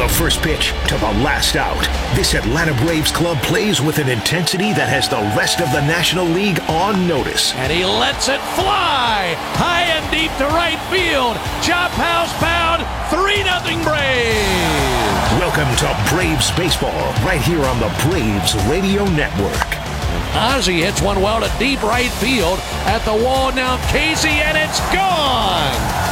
the first pitch to the last out, this Atlanta Braves club plays with an intensity that has the rest of the National League on notice. And he lets it fly high and deep to right field. Chop house pound, 3-0 Braves. Welcome to Braves Baseball, right here on the Braves Radio Network. Ozzie hits one well to deep right field. At the wall now, Casey, and it's gone.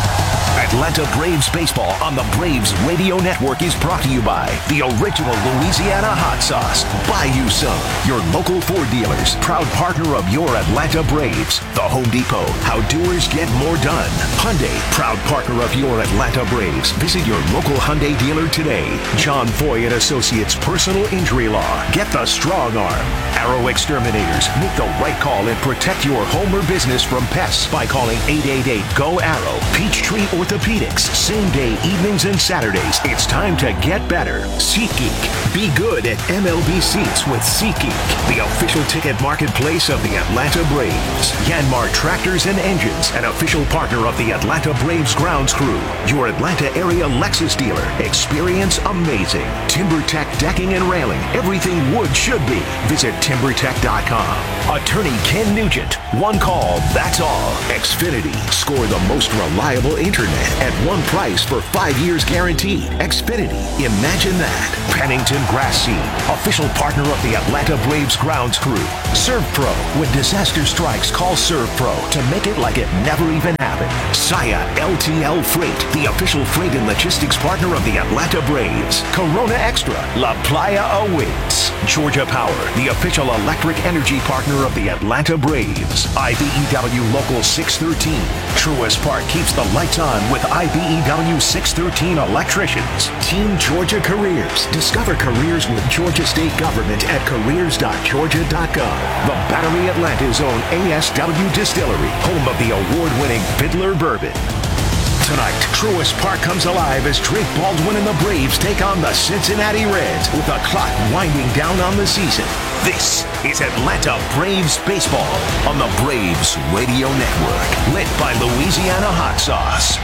Atlanta Braves Baseball on the Braves Radio Network is brought to you by the original Louisiana hot sauce, Bayou Sun, your local Ford dealers, proud partner of your Atlanta Braves. The Home Depot, how doers get more done. Hyundai, proud partner of your Atlanta Braves. Visit your local Hyundai dealer today. John Foy and Associates Personal Injury Law. Get the strong arm. Arrow Exterminators, make the right call and protect your home or business from pests by calling 888-GO-ARROW. Peachtree Orthopedics, same day, evenings and Saturdays. It's time to get better. SeatGeek. Be good at MLB seats with SeatGeek, the official ticket marketplace of the Atlanta Braves. Yanmar Tractors and Engines, an official partner of the Atlanta Braves grounds crew. Your Atlanta area Lexus dealer. Experience amazing. TimberTech Decking and Railing. Everything wood should be. Visit TimberTech.com. Attorney Ken Nugent. One call, that's all. Xfinity. Score the most reliable internet at one price for 5 years guaranteed. Xfinity. Imagine that. Pennington Grass Seed. Official partner of the Atlanta Braves grounds crew. ServPro. When disaster strikes, call ServPro to make it like it never even happened. Saya LTL Freight. The official freight and logistics partner of the Atlanta Braves. Corona Extra. La Playa awaits. Georgia Power. The official electric energy partner of the Atlanta Braves. IBEW Local 613. Truist Park keeps the lights on with IBEW 613 electricians. Team Georgia Careers. Discover careers with Georgia State Government at careers.georgia.gov. The Battery Atlanta's own ASW Distillery, home of the award-winning Fiddler Bourbon. Tonight, Truist Park comes alive as Drake Baldwin and the Braves take on the Cincinnati Reds with the clock winding down on the season. This is Atlanta Braves Baseball on the Braves Radio Network, lit by Louisiana Hot Sauce.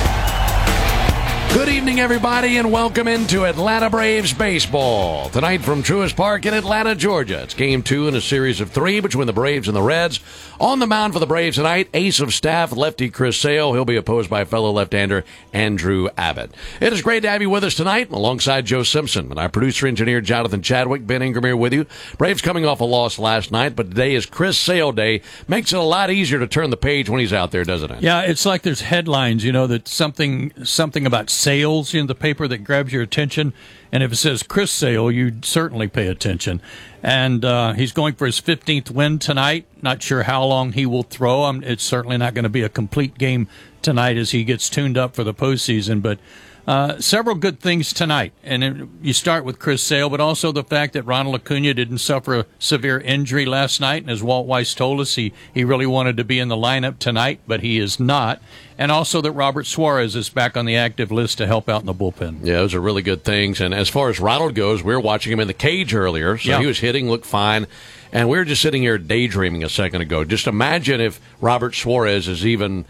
Good evening, everybody, and welcome into Atlanta Braves Baseball. Tonight from Truist Park in Atlanta, Georgia. It's Game 2 in a series of 3 between the Braves and the Reds. On the mound for the Braves tonight, ace of staff, lefty Chris Sale. He'll be opposed by fellow left-hander Andrew Abbott. It is great to have you with us tonight, alongside Joe Simpson and our producer-engineer Jonathan Chadwick. Ben Ingram here with you. Braves coming off a loss last night, but today is Chris Sale Day. Makes it a lot easier to turn the page when he's out there, doesn't it? Yeah, it's like there's headlines, that something about sales in the paper that grabs your attention, and if it says Chris Sale, you'd certainly pay attention. And he's going for his 15th win tonight. Not sure how long he will throw. It's certainly not going to be a complete game tonight as he gets tuned up for the postseason, but several good things tonight. And you start with Chris Sale, but also the fact that Ronald Acuna didn't suffer a severe injury last night. And as Walt Weiss told us, he really wanted to be in the lineup tonight, but he is not. And also that Robert Suarez is back on the active list to help out in the bullpen. Yeah, those are really good things. And as far as Ronald goes, we were watching him in the cage earlier, so He was hitting, looked fine. And we were just sitting here daydreaming a second ago. Just imagine if Robert Suarez is even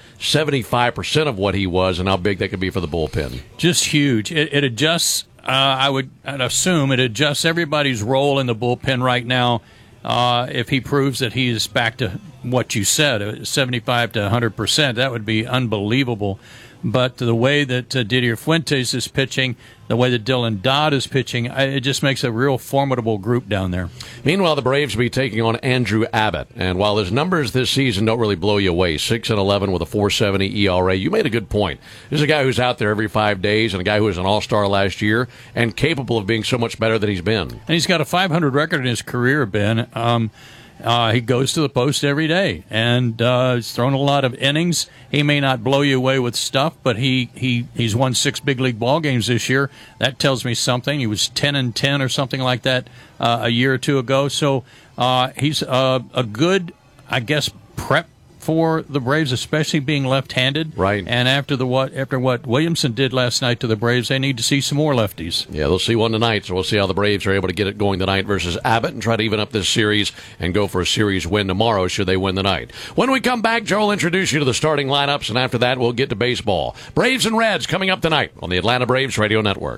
75% of what he was and how big that could be for the bullpen. Just huge. It adjusts, I'd assume, it adjusts everybody's role in the bullpen right now. If he proves that he is back to what you said, 75 to 100%, that would be unbelievable. But the way that Didier Fuentes is pitching, the way that Dylan Dodd is pitching, it just makes a real formidable group down there. Meanwhile, the Braves will be taking on Andrew Abbott. And while his numbers this season don't really blow you away, 6-11 with a 4.70 ERA, you made a good point. This is a guy who's out there every 5 days and a guy who was an all-star last year and capable of being so much better than he's been. And he's got a .500 record in his career, Ben. He goes to the post every day, and he's thrown a lot of innings. He may not blow you away with stuff, but he's won 6 big league ball games this year. That tells me something. He was 10-10 or something like that a year or two ago. So he's a good, I guess, prep for the Braves, especially being left-handed. Right. And after what Williamson did last night to the Braves, they need to see some more lefties. Yeah, they'll see one tonight, so we'll see how the Braves are able to get it going tonight versus Abbott and try to even up this series and go for a series win tomorrow should they win the night. When we come back, Joe will introduce you to the starting lineups, and after that, we'll get to baseball. Braves and Reds coming up tonight on the Atlanta Braves Radio Network.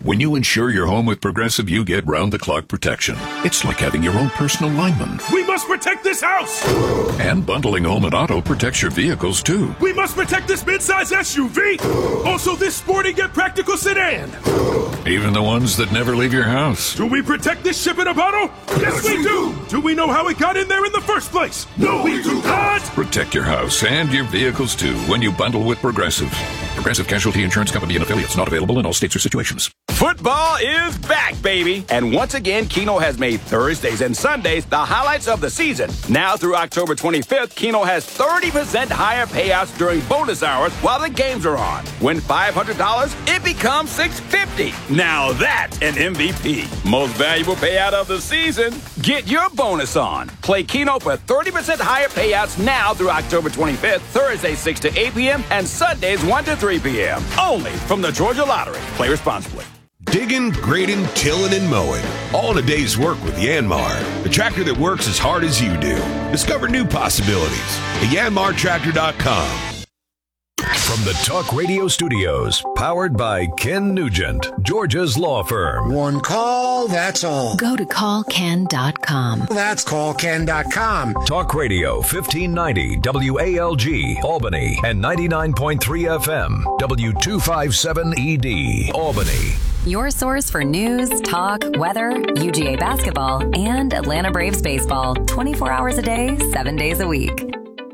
When you insure your home with Progressive, you get round-the-clock protection. It's like having your own personal lineman. We must protect this house! And bundling home and auto protects your vehicles, too. We must protect this midsize SUV! Also this sporty yet practical sedan! Even the ones that never leave your house. Do we protect this ship in a bottle? Yes, we do! Do we know how it got in there in the first place? No, we do not! Protect your house and your vehicles, too, when you bundle with Progressive. Progressive Casualty Insurance Company and affiliates, not available in all states or situations. Football is back, baby! And once again, Keno has made Thursdays and Sundays the highlights of the season. Now through October 25th, Keno has 30% higher payouts during bonus hours while the games are on. Win $500, it becomes $650. Now that's an MVP. Most valuable payout of the season. Get your bonus on. Play Keno for 30% higher payouts now through October 25th, Thursdays 6 to 8 p.m. and Sundays 1 to 3 p.m. Only from the Georgia Lottery. Play responsibly. Digging, grading, tilling, and mowing. All in a day's work with Yanmar, the tractor that works as hard as you do. Discover new possibilities at yanmartractor.com. From the Talk Radio Studios, powered by Ken Nugent, Georgia's law firm. One call, that's all. Go to callken.com. That's callken.com. Talk Radio 1590 WALG, Albany, and 99.3 FM, W257ED, Albany. Your source for news, talk, weather, UGA basketball, and Atlanta Braves baseball. 24 hours a day, 7 days a week.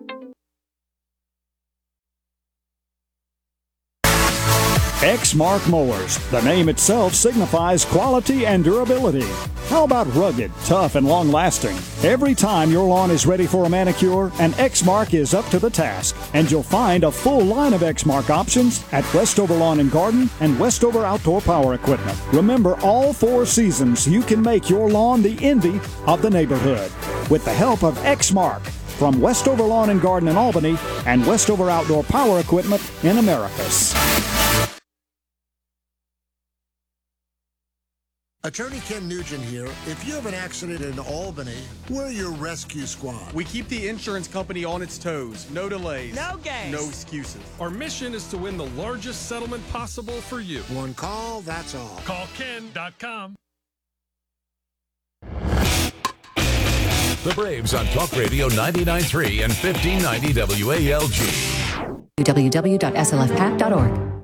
Exmark Mowers. The name itself signifies quality and durability. How about rugged, tough, and long-lasting? Every time your lawn is ready for a manicure, an Exmark is up to the task. And you'll find a full line of Exmark options at Westover Lawn and Garden and Westover Outdoor Power Equipment. Remember, all 4 seasons, you can make your lawn the envy of the neighborhood with the help of Exmark from Westover Lawn and Garden in Albany and Westover Outdoor Power Equipment in Americus. Attorney Ken Nugent here. If you have an accident in Albany, we're your rescue squad. We keep the insurance company on its toes. No delays. No games. No excuses. Our mission is to win the largest settlement possible for you. One call, that's all. Call Ken.com. The Braves on Talk Radio 99.3 and 1590 WALG. www.slfpac.org.